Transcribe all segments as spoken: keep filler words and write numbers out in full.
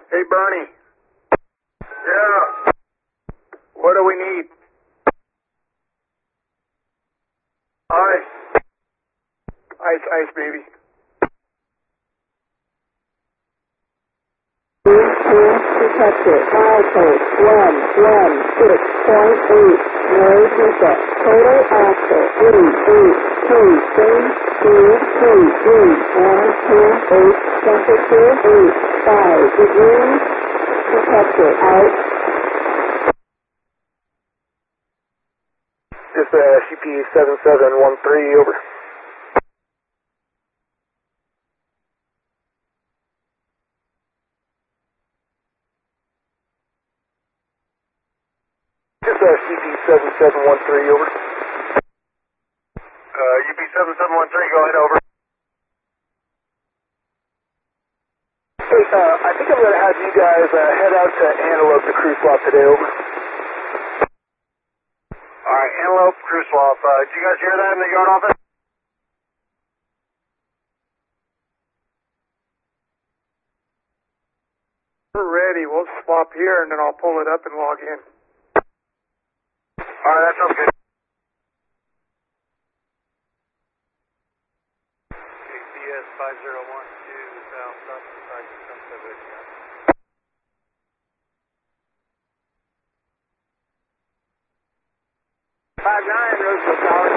Hey, Bernie. Yeah. What do we need? Ice. Ice, ice, baby. Detected. Milepost one one six point eight. Noise reset. Total axle three eight two three speed three three one two eight. Temperature eight five degrees. Detected. Out. Just uh, C P seven seven one three, over. Just uh, C P seven seven one three, over. Uh, U P seven seven one three, go ahead, over. Hey, uh, I think I'm going to have you guys uh, head out to Antelope to crew swap today, over. Alright, Antelope, crew swap. Uh, did you guys hear that in the yard office? We're ready. We'll swap here and then I'll pull it up and log in. Alright, that sounds good. A C S five zero one two, south, south, south, south, south, five nine, Roseville Tower.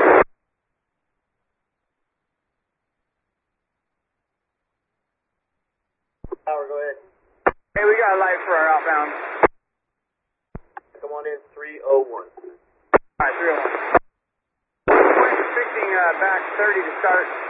Tower, go ahead. Hey, we got a light for our outbound. Come on in, three oh one. Alright, three oh one. We're fixing uh, back thirty to start.